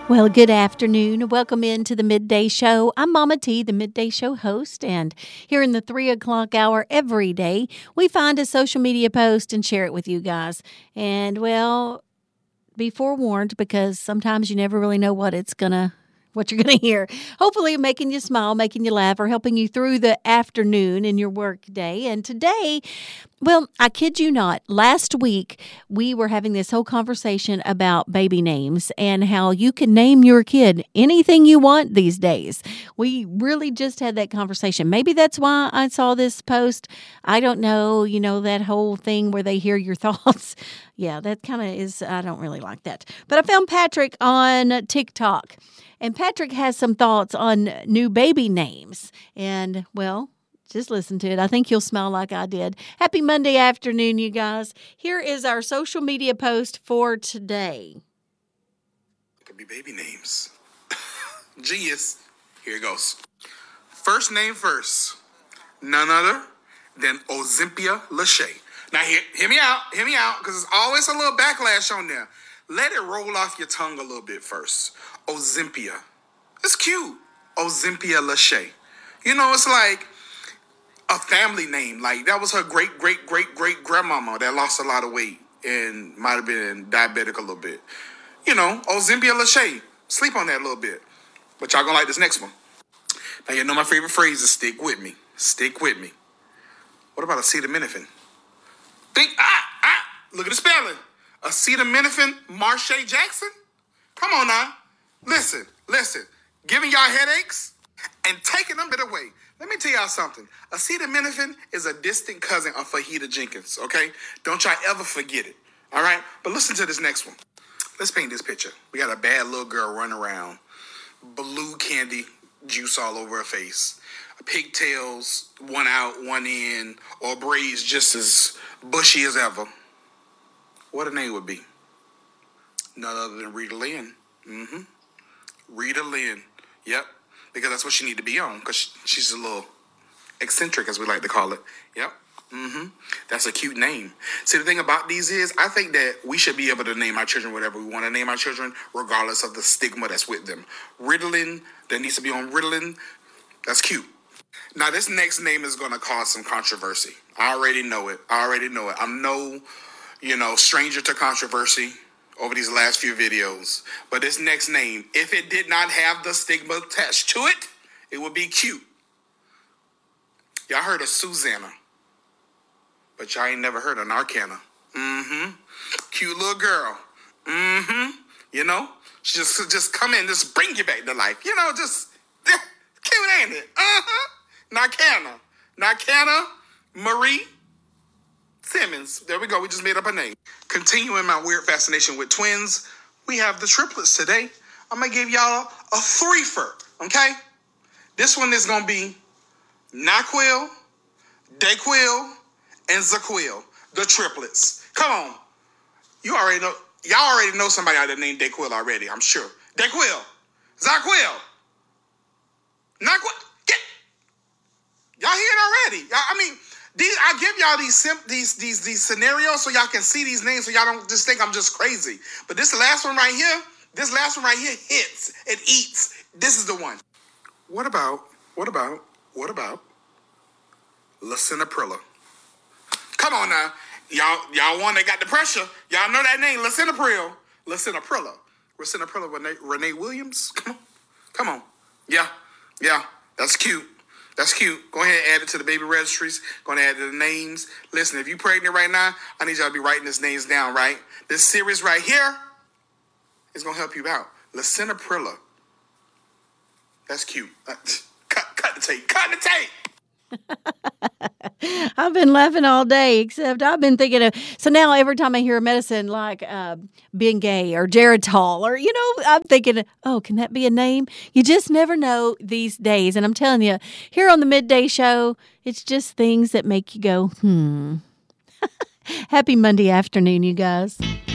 Well, good afternoon. Welcome into the Midday Show. I'm Mama T, the Midday Show host, and here in the 3 o'clock hour every day, we find a social media post and share it with you guys. And, well, be forewarned because sometimes you never really know what you're going to hear. Hopefully making you smile, making you laugh, or helping you through the afternoon in your work day. And today, well, I kid you not, last week we were having this whole conversation about baby names and how you can name your kid anything you want these days. We really just had that conversation. Maybe that's why I saw this post. I don't know, that whole thing where they hear your thoughts. Yeah, that kind of is, I don't really like that. But I found Patrick on TikTok. And Patrick has some thoughts on new baby names. And, well, just listen to it. I think you'll smile like I did. Happy Monday afternoon, you guys. Here is our social media post for today. It could be baby names. Genius. Here it goes. First name first. None other than Ozympia Lachey. Now, hear me out, because there's always a little backlash on there. Let it roll off your tongue a little bit first. Ozympia. It's cute. Ozympia Lachey. It's like a family name. Like, that was her great-great-great-great-grandmama that lost a lot of weight and might have been diabetic a little bit. Ozympia Lachey. Sleep on that a little bit. But y'all gonna like this next one. Now, my favorite phrase is stick with me. Stick with me. What about acetaminophen? Look at the spelling. Acetaminophen Marsha Jackson? Come on now. Listen. Giving y'all headaches and taking them bit away. Let me tell y'all something. Acetaminophen is a distant cousin of Fajita Jenkins, okay? Don't y'all ever forget it, all right? But listen to this next one. Let's paint this picture. We got a bad little girl running around, blue candy juice all over her face, pigtails, one out, one in, or braids just as bushy as ever. What her name would be? None other than Rita Lynn. Rita Lynn. Yep. Because that's what she need to be on. Because she's a little eccentric, as we like to call it. Yep. That's a cute name. See, the thing about these is, I think that we should be able to name our children whatever we want to name our children, regardless of the stigma that's with them. Ritalin, that needs to be on Ritalin. That's cute. Now, this next name is going to cause some controversy. I already know it. I'm no, stranger to controversy over these last few videos. But this next name, if it did not have the stigma attached to it, it would be cute. Y'all heard of Susanna, but y'all ain't never heard of Narcana. Cute little girl. She just come in, just bring you back to life. Just cute, ain't it? Narcana Marie Simmons. There we go. We just made up a name. Continuing my weird fascination with twins, we have the triplets today. I'm going to give y'all a threefer, okay? This one is going to be Naquil, Daquil, and Zaquil, the triplets. Come on. Y'all already know somebody out there named Daquil already, I'm sure. Daquil, Zaquil, Naquil. Y'all hear it already. I give y'all these scenarios so y'all can see these names so y'all don't just think I'm just crazy. But this last one right here hits. It eats. This is the one. What about Lisinoprilla? Come on now. Y'all one that got the pressure. Y'all know that name, Lisinoprilla. Lisinoprilla Renee Williams? Come on. Yeah. That's cute. Go ahead and add it to the baby registries. Go ahead and add it to the names. Listen, if you're pregnant right now, I need y'all to be writing these names down, right? This series right here is going to help you out. Lisinoprilla. That's cute. Cut the tape. I've been laughing all day, except I've been thinking of, so now every time I hear a medicine like Bengay or Geritol or, I'm thinking, oh, can that be a name? You just never know these days. And I'm telling you, here on the Midday Show, it's just things that make you go, Happy Monday afternoon, you guys.